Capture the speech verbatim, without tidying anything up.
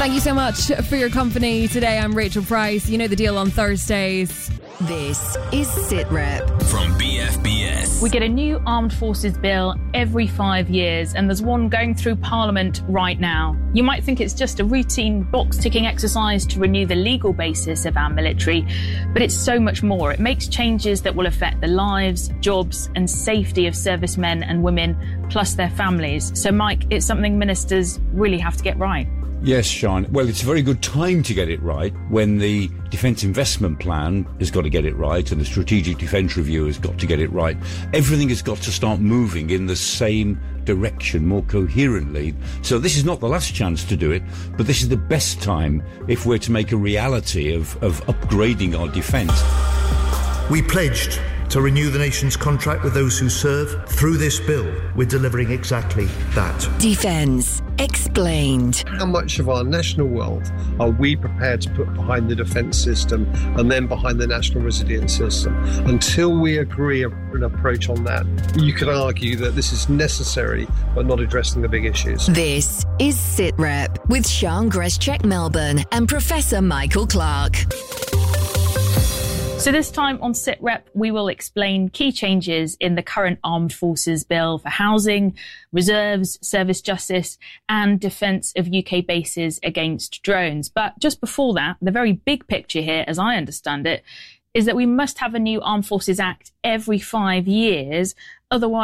Thank you so much for your company today. I'm Rachel Price. You know the deal on Thursdays. This is SitRep from B F B S. We get a new armed forces bill every five years, and there's one going through Parliament right now. You might think it's just a routine box-ticking exercise to renew the legal basis of our military, but it's so much more. It makes changes that will affect the lives, jobs and safety of servicemen and women, plus their families. So, Mike, it's something ministers really have to get right. Yes, Sean. Well, it's a very good time to get it right when the Defence Investment Plan has got to get it right and the Strategic Defence Review has got to get it right. Everything has got to start moving in the same direction more coherently. So this is not the last chance to do it, but this is the best time if we're to make a reality of, of upgrading our defence. We pledged to renew the nation's contract with those who serve. Through this bill, we're delivering exactly that. Defence Explained. How much of our national wealth are we prepared to put behind the defence system and then behind the national resilience system? Until we agree an approach on that, you could argue that this is necessary but not addressing the big issues. This is SitRep with Sean Greschek Melbourne and Professor Michael Clark. So this time on SitRep, we will explain key changes in the current Armed Forces Bill for housing, reserves, service justice and defence of U K bases against drones. But just before that, the very big picture here, as I understand it, is that we must have a new Armed Forces Act every five years. Otherwise,